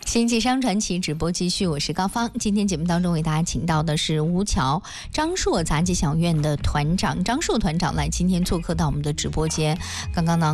经济商传奇直播继续，我是高芳。今天节目当中为大家请到的是吴桥张硕杂技小院的团长张硕团长来今天做客到我们的直播间。刚刚呢